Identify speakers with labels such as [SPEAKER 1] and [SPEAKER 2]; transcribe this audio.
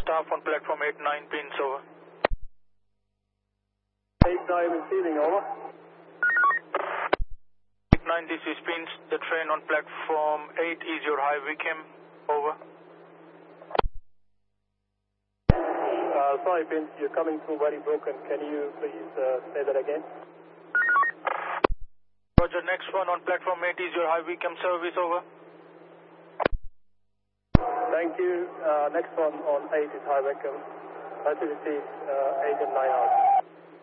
[SPEAKER 1] staff on platform 8-9 pins, over.
[SPEAKER 2] 8-9 receiving, over.
[SPEAKER 1] 8-9, this is pins. The train on platform 8 is your high Wickham, over.
[SPEAKER 2] Sorry, pins, you're coming through very broken. Can you please say that again?
[SPEAKER 1] Roger, next one on platform 8 is your high Wickham service, over.
[SPEAKER 2] Thank you. Next one on 8 is high Wickham. Facilities 8 and 9 out.